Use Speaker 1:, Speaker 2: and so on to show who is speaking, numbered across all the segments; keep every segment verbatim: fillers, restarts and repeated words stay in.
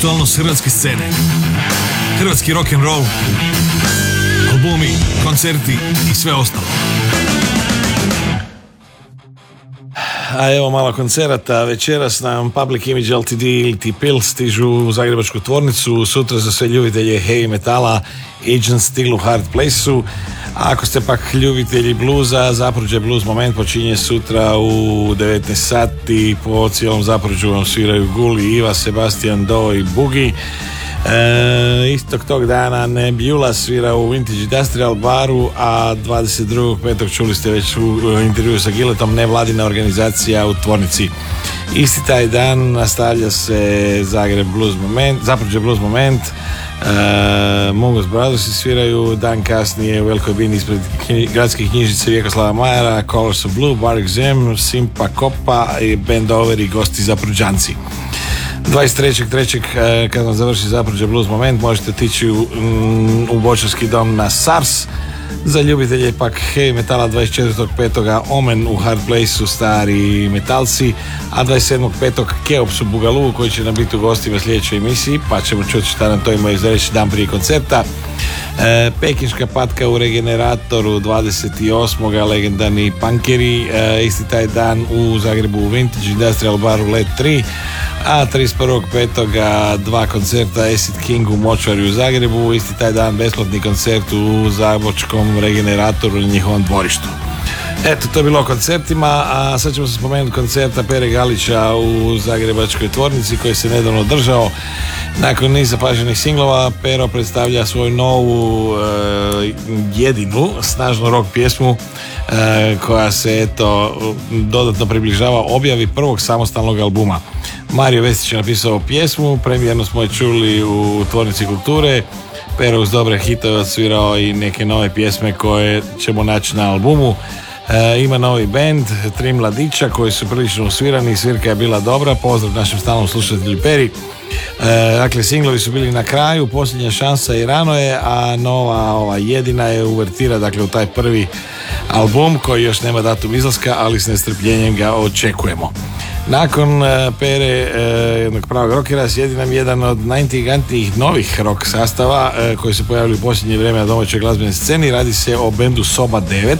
Speaker 1: aktualnost hrvatske scene. Hrvatski rock'n'roll, albumi, koncerti i sve ostalo.
Speaker 2: A evo malo koncerata. Večeras nam Public Image Ltd ili T-Pill stižu u Zagrebačku tvornicu. Sutra za sve ljubitelje heavy metala Agent Steel u Hard Place-u. A ako ste pak ljubitelji bluza, Zapruđe Blues Moment počinje sutra u devetnaest sati. Po cijelom Zapruđu vam sviraju Guli, Iva, Sebastian Do i Bugi. E, istog tog dana Nebula svira u Vintage Industrial baru, a dvadeset drugog petog čuli ste već u intervju sa Giletom, nevladina organizacija u tvornici. Isti taj dan nastavlja se Zagreb Blues Moment, Zapruđe Blues Moment. Uh, Mungos Brothers sviraju dan kasnije u velikoj bini ispred knji, gradske knjižnice Vjekoslava Majera, Colors of Blue, Bar Exem, Simpa Kopa i Band Over i gosti Zapruđanci. dvadeset trećeg trećeg kad vam završi Zapruđe Blues Moment možete otići u, u Bočarski dom na SARS. Za ljubitelje pak heavy metala dvadeset četvrtog petog Omen u Hard Place-u Stari metalci, a dvadeset sedmog petog Keops u Bugalu koji će nam biti u gostima sljedećoj emisiji, pa ćemo čuti šta nam to imaju za reći dan prije koncerta. E, Pekinška patka u Regeneratoru dvadeset osmog legendarni punkeri, e, isti taj dan u Zagrebu u Vintage Industrial baru Led tri, a trideset prvog petog dva koncerta Acid King u Močvari u Zagrebu, isti taj dan besplatni koncert u Zagrebačkom Regeneratoru na njihovom dvorištu. Eto, to je bilo o koncertima, a sad ćemo se spomenuti koncerta Pere Galića u Zagrebačkoj tvornici koji se nedavno održao. Nakon niza paženih singlova, Pero predstavlja svoju novu e, jedinu snažnu rock pjesmu e, koja se eto dodatno približava objavi prvog samostalnog albuma. Mario Vestić je napisao pjesmu, premijerno smo je čuli u Tvornici kulture. Pero uz dobre hitove odsvirao i neke nove pjesme koje ćemo naći na albumu. E, ima novi band, tri mladića koji su prilično usvirani, svirka je bila dobra, pozdrav našem stalnom slušatelju Peri. E, dakle, singlovi su bili na kraju, posljednja šansa i rano je, a nova ova jedina je uvertira, dakle, u taj prvi album koji još nema datum izlaska, ali s nestrpljenjem ga očekujemo. Nakon e, Pere, e, jednog pravog rockera, sjedi nam jedan od najintrigantnijih novih rock sastava e, koji se pojavili u posljednje vrijeme na domaćoj glazbenoj sceni. Radi se o bendu Soba devet.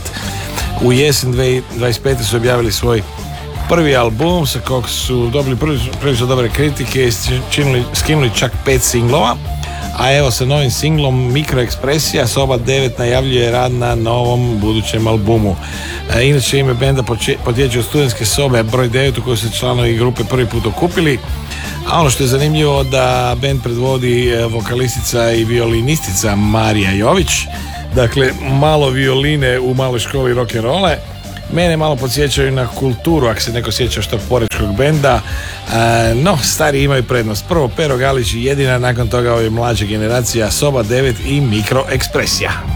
Speaker 2: U jesen dvije tisuće dvadeset pete su objavili svoj prvi album sa kog su dobili prilično dobre kritike i skinuli, skinuli čak pet singlova. A evo sa novim singlom Mikroekspresija Soba devet najavljuje rad na novom budućem albumu. E, inače ime benda potječe od studentske sobe broj devet u kojoj se članovi grupe prvi put okupili. A ono što je zanimljivo da bend predvodi vokalistica i violinistica Marija Jović. Dakle, malo violine u maloj školi rock'n'rolla. Mene malo podsjećaju na Kulturu, ako se neko sjeća što porečkog benda. E, no, stari imaju prednost. Prvo Pero Galić i jedina, nakon toga ove mlađe generacija Soba devet i Mikroekspresija.